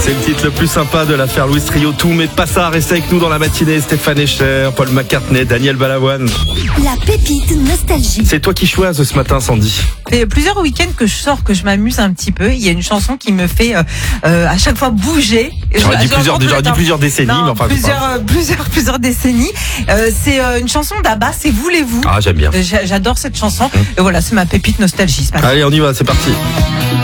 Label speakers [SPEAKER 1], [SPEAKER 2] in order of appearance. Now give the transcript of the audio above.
[SPEAKER 1] C'est le titre le plus sympa de l'affaire Louis Trio. Tout mais pas ça. Restez avec nous dans la matinée. Stéphane Echer, Paul McCartney, Daniel Balavoine.
[SPEAKER 2] La pépite nostalgie.
[SPEAKER 1] C'est toi qui choisis ce matin, Sandy.
[SPEAKER 3] Il y a plusieurs week-ends que je sors, que je m'amuse un petit peu. Il y a une chanson qui me fait à chaque fois bouger.
[SPEAKER 1] J'aurais dit plusieurs décennies,
[SPEAKER 3] non,
[SPEAKER 1] mais enfin
[SPEAKER 3] plusieurs décennies. C'est une chanson d'Abba, c'est Voulez-vous.
[SPEAKER 1] Ah, j'aime bien.
[SPEAKER 3] J'adore cette chanson. Et voilà, c'est ma pépite nostalgie ce matin.
[SPEAKER 1] Allez, on y va, c'est parti.